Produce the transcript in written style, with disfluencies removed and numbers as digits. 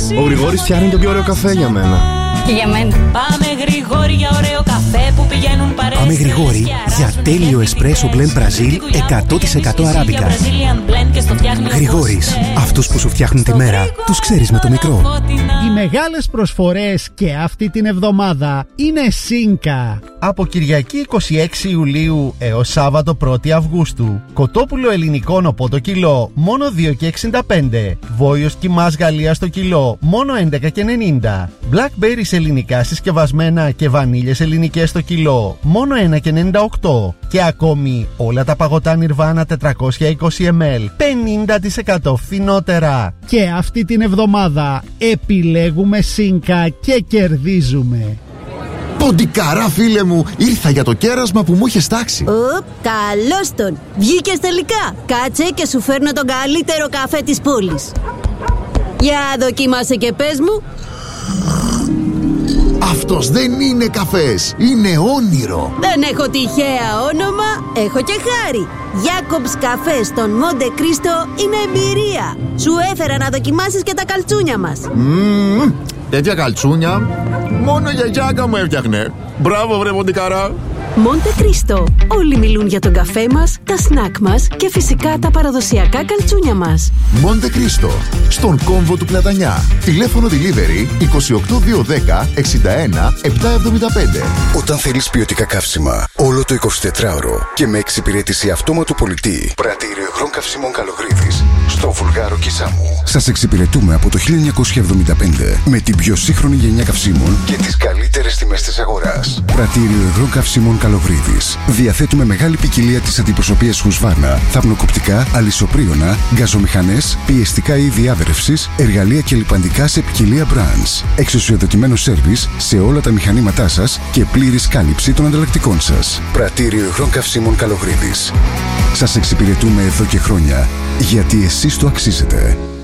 Ο Γρηγόρης φτιάχνει τον πιο ωραίο καφέ για μένα. Και για μένα. Πάμε Γρηγόρη για ωραίο καφέ που πηγαίνουν παρέες. Πάμε Γρηγόρη για τέλειο εσπρέσο blend Brazil 100% αράμπικα. Γρηγόρης, αυτούς που σου φτιάχνουν τη μέρα, τους ξέρεις με το μικρό. Οι μεγάλες προσφορές και αυτή την εβδομάδα είναι Σίνκα. Από Κυριακή 26 Ιουλίου έως Σάββατο 1η Αυγούστου. Κοτόπουλο ελληνικό νοπό το κιλό μόνο 2,65. Βόλιος κιμάς Γαλλίας το κιλό μόνο 11,90. Blackberries ελληνικά συσκευασμένα και βανίλιες ελληνικές το κιλό μόνο 1,98. Και ακόμη όλα τα παγωτά Nirvana 420 ml 50% φθηνότερα. Και αυτή την εβδομάδα επιλέγουμε Σίνκα και κερδίζουμε. Ποντικαρά φίλε μου, ήρθα για το κέρασμα που μου είχες τάξει. Καλώς τον. Βγήκες τελικά. Κάτσε και σου φέρνω τον καλύτερο καφέ της πόλης. Για δοκίμασε και πες μου. Αυτός δεν είναι καφές, είναι όνειρο. Δεν έχω τυχαία όνομα, έχω και χάρη. Jacobs καφέ στον Μοντε Κρίστο είναι εμπειρία. Σου έφερα να δοκιμάσεις και τα καλτσούνια μας. Τέτοια καλτσούνια μόνο η γιαγιάκα μου έφτιαχνε. Μπράβο βρε Ποντικαρά. Μοντε Κρίστο. Όλοι μιλούν για τον καφέ μας, τα σνακ μας και φυσικά τα παραδοσιακά καλτσούνια μας. Μοντε Κρίστο, στον κόμβο του Πλατανιά. Τηλέφωνο delivery 28210 61 775. Όταν θέλεις ποιοτικά καύσιμα όλο το 24ωρο και με εξυπηρέτηση αυτόματου πολιτή, Πρατήριο Υγρών Καυσίμων Καλογρίδης στο Βουλγάρο Κισάμου. Σας εξυπηρετούμε από το 1975 με την πιο σύγχρονη γενιά καυσίμων και τις καλύτερες τιμές της αγοράς. Πρατήριο Υγρών Καυσίμων Καλογρίδης. Διαθέτουμε μεγάλη ποικιλία της αντιπροσωπείας Husqvarna, θαπνοκοπτικά, αλυσοπρίωνα, γκαζομηχανές, πιεστικά είδη άβρευσης, εργαλεία και λιπαντικά σε ποικιλία brands. Εξουσιοδοτημένο σέρβις σε όλα τα μηχανήματά σας και πλήρης κάλυψη των ανταλλακτικών σας. Πρατήριο Υγρών Καυσίμων Καλογρίδης. Σας εξυπηρετούμε εδώ και χρόνια, γιατί εσείς το αξίζετε.